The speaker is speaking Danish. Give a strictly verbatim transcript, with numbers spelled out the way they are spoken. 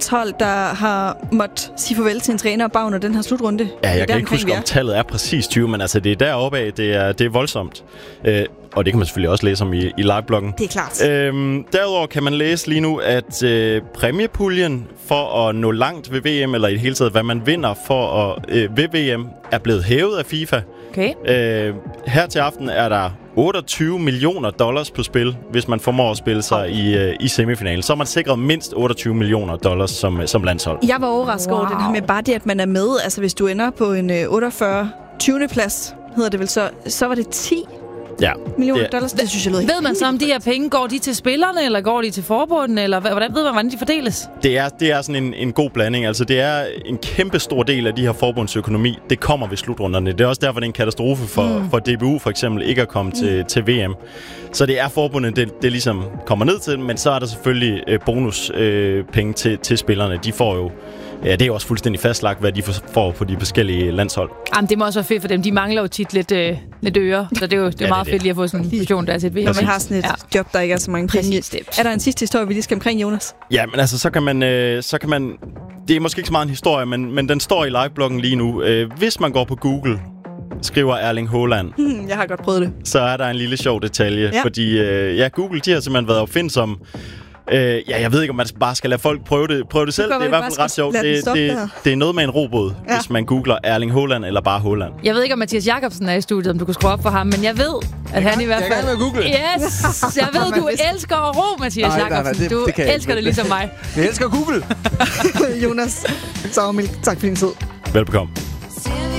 landshold, der har måttet sige farvel til en træner bag under den her slutrunde? Ja, jeg der kan ikke huske, om tallet er præcis tyve, men altså det er deroppe af, det er, det er voldsomt. Øh, og det kan man selvfølgelig også læse om i, i livebloggen. Det er klart. Øhm, derudover kan man læse lige nu, at øh, præmiepuljen for at nå langt ved V M, eller i det hele taget, hvad man vinder for at, øh, ved V M, er blevet hævet af FIFA. Okay. Øh, her til aften er der otteogtyve millioner dollars på spil, hvis man formår at spille sig i, øh, i semifinalen. Så er man sikret mindst otteogtyve millioner dollars som, som landshold. Jeg var overrasket wow. over den her med bare det, at man er med. Altså hvis du ender på en øh, otteogfyrre tyvende plads, hedder det vel så, så var det ti ja, millioner det, dollars. Det synes jeg lød helt Ved man så, om de her penge, går de til spillerne, eller går de til forbunden, eller hvordan ved man, hvordan de fordeles? Det er, det er sådan en, en god blanding. Altså, det er en kæmpe stor del af de her forbundsøkonomi. Det kommer ved slutrunderne. Det er også derfor, det er en katastrofe for, mm. for D B U for eksempel ikke at komme mm. til, til V M. Så det er forbundet, det, det ligesom kommer ned til, men så er der selvfølgelig øh, bonuspenge øh, penge til, til spillerne. De får jo Ja, det er jo også fuldstændig fastlagt, hvad de får på de forskellige landshold. Jamen, det må også være fedt for dem. De mangler jo tit lidt, øh, lidt øre, så det er jo det er ja, meget det fedt lige at få sådan en position, der er til et V M. Når man har sådan et ja. job, der ikke er så mange penge. Er der en sidste historie, vi lige skal omkring, Jonas? Ja, men altså, så kan man... Øh, så kan man det er måske ikke så meget en historie, men, men den står i livebloggen lige nu. Øh, hvis man går på Google, skriver Erling Haaland. Hmm, jeg har godt prøvet det. Så er der en lille sjov detalje, ja. fordi øh, ja, Google, de har simpelthen været opfindsomme. Øh, ja, jeg ved ikke, om man bare skal lade folk prøve det, prøve det selv. Det er i hvert fald ret sjovt. Det, det, det er noget med en robot, ja. hvis man googler Erling Haaland eller bare Haaland. Jeg ved ikke, om Mathias Jacobsen er i studiet, om du kunne skrue op for ham, men jeg ved, at jeg han i hvert fald... Jeg kan med Google. Yes! Jeg ved, du elsker at ro, Mathias nej, Jacobsen. Nej, nej, det, du det elsker det ligesom mig. Jeg elsker Google. Jonas Sauermild, tak for din tid. Velbekomme.